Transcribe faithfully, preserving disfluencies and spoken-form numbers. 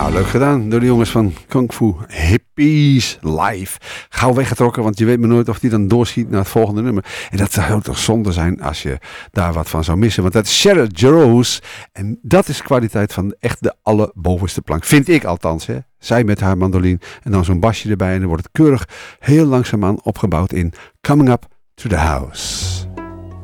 Nou, leuk gedaan door de jongens van Kung Fu Hippies live. Gauw weggetrokken, want je weet maar nooit of die dan doorschiet naar het volgende nummer. En dat zou toch zonde zijn als je daar wat van zou missen. Want dat is Sheryl Rose. En dat is kwaliteit van echt de allerbovenste plank. Vind ik althans, hè. Zij met haar mandoline en dan zo'n basje erbij. En dan wordt het keurig heel langzaamaan opgebouwd in Coming Up to the House.